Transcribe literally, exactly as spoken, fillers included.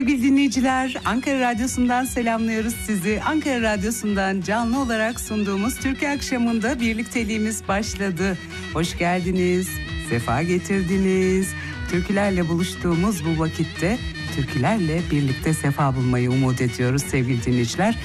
Sevgili dinleyiciler, Ankara Radyosu'ndan selamlıyoruz sizi. Ankara Radyosu'ndan canlı olarak sunduğumuz Türkiye Akşamı'nda birlikteliğimiz başladı. Hoş geldiniz, sefa getirdiniz. Türkülerle buluştuğumuz bu vakitte türkülerle birlikte sefa bulmayı umut ediyoruz sevgili dinleyiciler.